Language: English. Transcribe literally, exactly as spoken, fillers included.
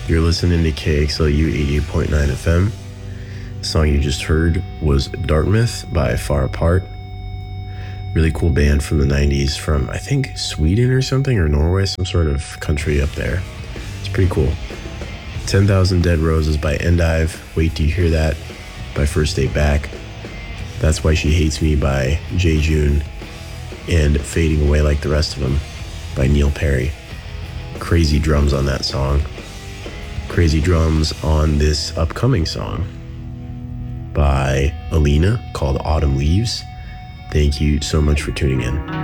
You're listening to K X L U eighty-eight point nine F M. The song you just heard was Dartmouth by Far Apart. Really cool band from the nineties from, I think, Sweden or something, or Norway, some sort of country up there. It's pretty cool. ten thousand Dead Roses by Endive. Wait Till You Hear That by First Day Back. That's Why She Hates Me by Jay June. And Fading Away Like the Rest of Them by Neil Perry. Crazy drums on that song. Crazy drums on this upcoming song by Alina called Autumn Leaves. Thank you so much for tuning in.